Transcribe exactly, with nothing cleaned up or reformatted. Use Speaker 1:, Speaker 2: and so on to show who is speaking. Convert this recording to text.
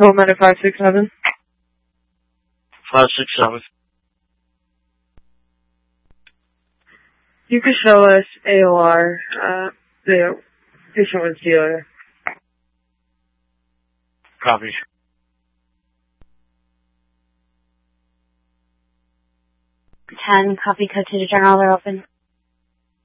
Speaker 1: Total matter five six seven.
Speaker 2: Five six seven.
Speaker 1: You can show us A O R. Uh, the patient was dealer.
Speaker 2: Copy.
Speaker 3: ten, copy code to the general, they're open.